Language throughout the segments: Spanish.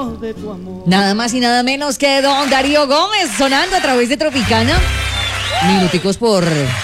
Nada más y nada menos que don Darío Gómez sonando a través de Tropicana. Minuticos por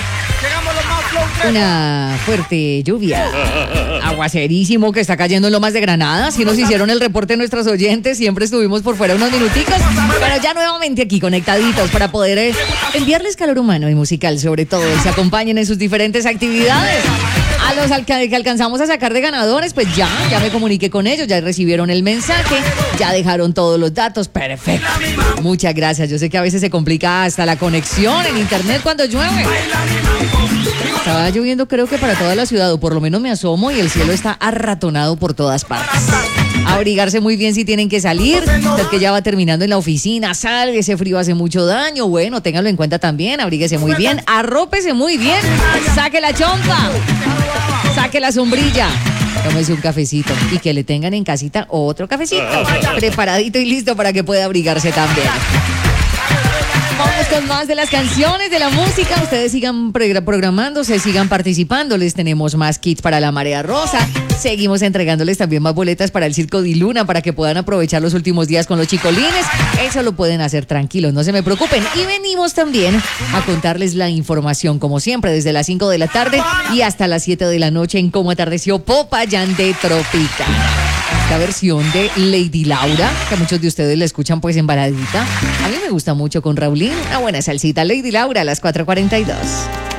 una fuerte lluvia. Aguacerísimo que está cayendo en Lomas de Granada. Si nos hicieron el reporte nuestros oyentes, siempre estuvimos por fuera unos minuticos, pero ya nuevamente aquí conectaditos para poder enviarles calor humano y musical, sobre todo, y se acompañen en sus diferentes actividades. A los que alcanzamos a sacar de ganadores, pues ya me comuniqué con ellos, ya recibieron el mensaje, ya dejaron todos los datos, perfecto. Muchas gracias, yo sé que a veces se complica hasta la conexión en internet cuando llueve. Estaba lloviendo creo que para toda la ciudad, o por lo menos me asomo y el cielo está arratonado por todas partes. Abrigarse muy bien si tienen que salir, usted que ya va terminando en la oficina, salga, ese frío hace mucho daño, bueno, téngalo en cuenta también, abríguese muy bien, arrópese muy bien, saque la chompa, saque la sombrilla, tómese un cafecito y que le tengan en casita otro cafecito, preparadito y listo para que pueda abrigarse también. Vamos con más de las canciones, de la música. Ustedes sigan programándose, sigan participando. Les tenemos más kits para la Marea Rosa. Seguimos entregándoles también más boletas para el Circo Di Luna para que puedan aprovechar los últimos días con los chicolines. Eso lo pueden hacer tranquilos, no se me preocupen. Y venimos también a contarles la información, como siempre, desde las 5 de la tarde y hasta las 7 de la noche en Cómo Atardeció Popayán de Tropicana. Esta versión de Lady Laura, que muchos de ustedes la escuchan pues en baladita. A mí me gusta mucho con Raulín. Una buena salsita, Lady Laura a las 4:42.